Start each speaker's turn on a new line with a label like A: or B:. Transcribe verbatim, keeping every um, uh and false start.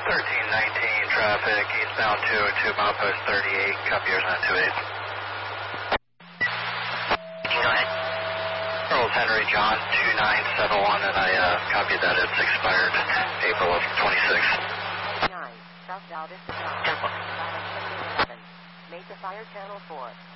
A: thirteen nineteen traffic, eastbound two oh two, milepost thirty-eight, copy yours nine two eight.
B: Go ahead.
A: Charles Henry John two nine seven one, and I uh, copied that. It's expired April of twenty-six.
C: nine, South Valdez, Mesa Fire Channel four.